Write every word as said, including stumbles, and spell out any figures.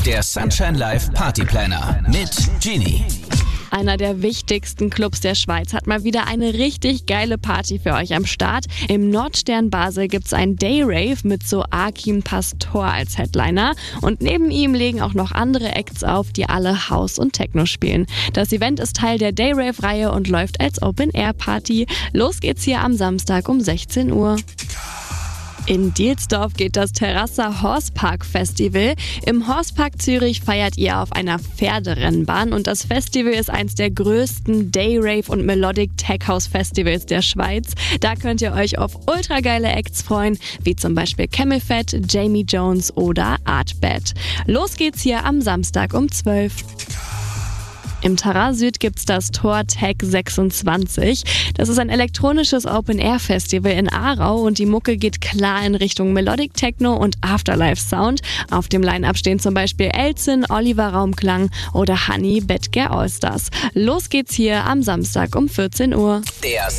Der Sunshine Live Party Planner mit Genie. Einer der wichtigsten Clubs der Schweiz hat mal wieder eine richtig geile Party für euch am Start. Im Nordstern Basel gibt's ein Day-Rave mit so Akim Pastor als Headliner. Und neben ihm legen auch noch andere Acts auf, die alle House und Techno spielen. Das Event ist Teil der Day-Rave-Reihe und läuft als Open-Air-Party. Los geht's hier am Samstag um sechzehn Uhr. In Dielsdorf geht das Terrassa Horsepark Festival. Im Horsepark Zürich feiert ihr auf einer Pferderennbahn und das Festival ist eins der größten Day-Rave- und Melodic Tech House Festivals der Schweiz. Da könnt ihr euch auf ultra geile Acts freuen, wie zum Beispiel Camel Fat, Jamie Jones oder Artbat. Los geht's hier am Samstag um zwölf. Im Tara Süd gibt's das Tor Tech sechsundzwanzig. Das ist ein elektronisches Open-Air-Festival in Aarau und die Mucke geht klar in Richtung Melodic Techno und Afterlife-Sound. Auf dem Line-Up stehen zum Beispiel Elzin, Oliver Raumklang oder Honey Bedger Allstars. Los geht's hier am Samstag um vierzehn Uhr. Der